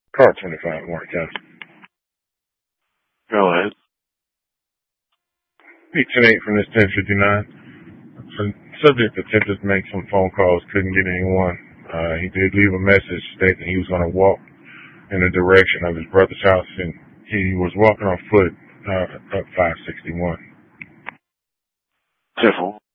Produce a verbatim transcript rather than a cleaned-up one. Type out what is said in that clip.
Car twenty-five, Warren County. Go ahead. P ten eight from this ten fifty-nine. So, subject attempted to make some phone calls, couldn't get anyone. Uh, he did leave a message stating he was going to walk in the direction of his brother's house, and he was walking on foot uh, up five sixty-one. Careful.